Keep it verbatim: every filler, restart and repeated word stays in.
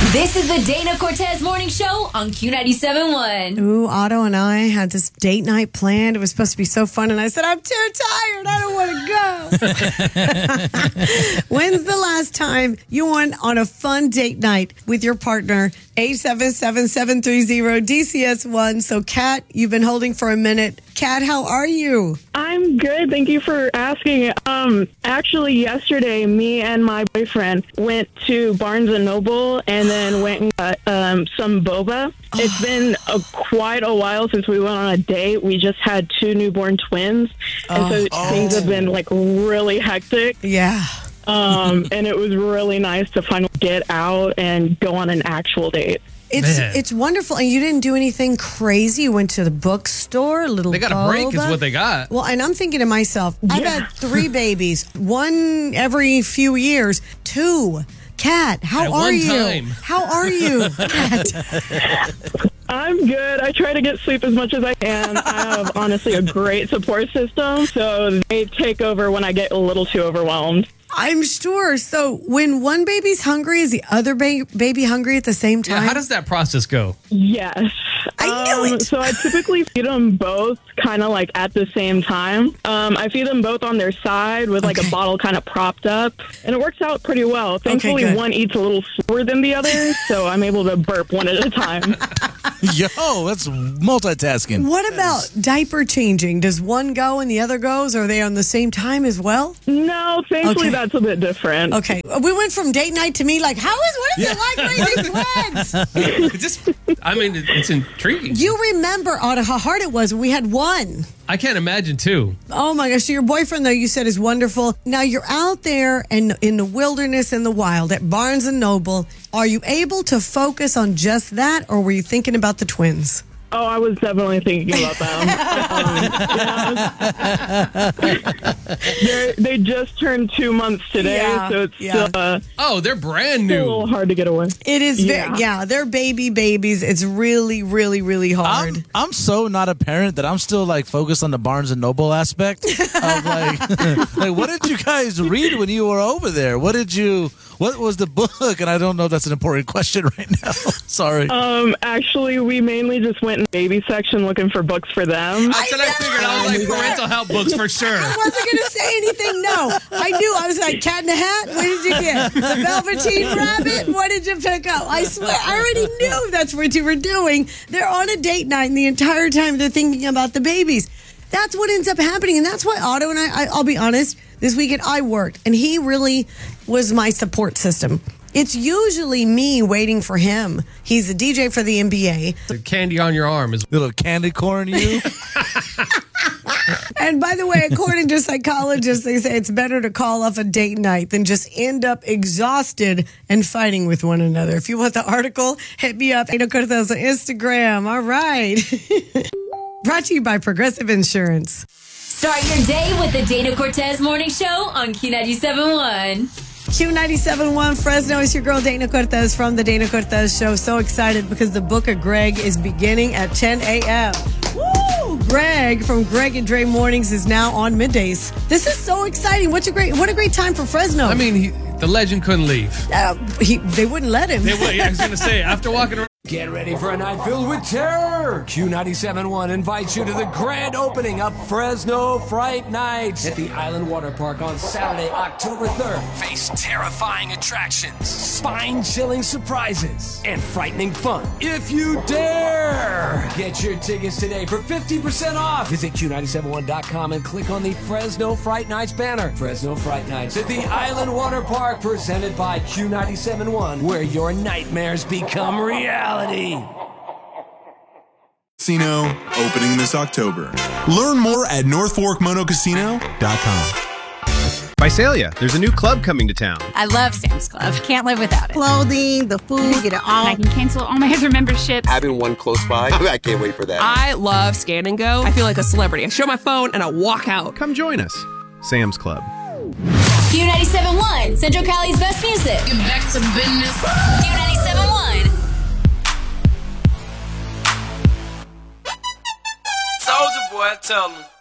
This is the Dana Cortez Morning Show on Q ninety-seven point one. Ooh, Otto and I had this date night planned. It was supposed to be so fun, and I said, I'm too tired. I don't want to go. When's the last time you went on a fun date night with your partner? eight seven seven, seven three zero, D C S one. So, Kat, you've been holding for a minute. Kat, how are you? I'm good. Thank you for asking. Um, actually, yesterday, me and my boyfriend went to Barnes and Noble and then went and got um, some boba. It's been a, quite a while since we went on a date. We just had two newborn twins, and so Oh. things have been like really hectic. Yeah. Um, and it was really nice to finally get out and go on an actual date. It's Man. it's wonderful. And you didn't do anything crazy. You went to the bookstore, a little They got a break is boba. what they got. Well, and I'm thinking to myself, I've Yeah. had three babies, one every few years, two. Kat, how At are one you? time. How are you, Kat? I'm good. I try to get sleep as much as I can. I have honestly a great support system, so they take over when I get a little too overwhelmed. I'm sure. So when one baby's hungry, is the other ba- baby hungry at the same Yeah, time? how does that process go? Yes. I knew Um, it. So I typically feed them both kind of like at the same time. Um, I feed them both on their side with like Okay. a bottle kind of propped up, and it works out pretty well. Thankfully, good. one eats a little slower than the other, so I'm able to burp one at a time. Yo, that's multitasking. What about diaper changing? Does one go and the other goes? Or are they on the same time as well? No, thankfully Okay. that's a bit different. Okay. We went from date night to me like, how is, what is it like raising twins? It just, I mean, it- it's intriguing. You remember, Otto, how hard it was when we had one. I can't imagine too. Oh my gosh. So your boyfriend, though, you said is wonderful. Now you're out there and in the wilderness in the wild at Barnes and Noble. Are you able to focus on just that, or were you thinking about the twins? Oh, I was definitely thinking about them. um, yeah. They're- they just turned two months today, Yeah, so it's yeah. still, uh, Oh, they're brand a little new. hard to get away. It is, Yeah. very, yeah, they're baby babies. It's really, really, really hard. I'm, I'm so not a parent that I'm still like focused on the Barnes and Noble aspect of like, like what did you guys read when you were over there? What did you? What was the book? And I don't know if that's an important question right now. Sorry. Um, actually, we mainly just went in the baby section looking for books for them. That's what I figured. I was like, parental help books for sure. I wasn't going to say anything. No, I knew. I was like, Cat in the Hat. What did you get? The Velveteen Rabbit. What did you pick up? I swear, I already knew that's what you were doing. They're on a date night, and the entire time they're thinking about the babies. That's what ends up happening, and that's why Otto and I. I I'll be honest. This weekend I worked, and he really was my support system. It's usually me waiting for him. He's a D J for the N B A. The candy on your arm is. Little candy corn, you. And by the way, according to psychologists, they say it's better to call off a date night than just end up exhausted and fighting with one another. If you want the article, hit me up. Dana Cortez on Instagram. All right. Brought to you by Progressive Insurance. Start your day with the Dana Cortez Morning Show on Q ninety-seven point one. Q ninety-seven point one Fresno. It's your girl Dana Cortez from the Dana Cortez Show. So excited because the Book of Greg is beginning at ten a.m. Woo! Greg from Greg and Dre Mornings is now on middays. This is so exciting. What's a great what a great time for Fresno. I mean, he, the legend couldn't leave. uh, he, they wouldn't let him. They would, yeah, I was going to say, after walking around. Get ready for a night filled with terror. Q ninety-seven point one invites you to the grand opening of Fresno Fright Nights at the Island Water Park on Saturday, October third. Face terrifying attractions, spine-chilling surprises, and frightening fun if you dare. Get your tickets today for fifty percent off. Visit Q nine seven one dot com and click on the Fresno Fright Nights banner. Fresno Fright Nights at the Island Water Park, presented by Q ninety-seven point one, where your nightmares become reality. Casino opening this October. Learn more at north fork mono casino dot com. Visalia, there's a new club coming to town. I love Sam's Club. Can't live without it. Clothing, the food, get it all. I can cancel all my other memberships. Having one close by, I can't wait for that. I love Scan and Go. I feel like a celebrity. I show my phone and I walk out. Come join us. Sam's Club. Q ninety-seven point one, Central Cali's best music. Get back to business. Q ninety-seven point one. Soldier boy, tell him.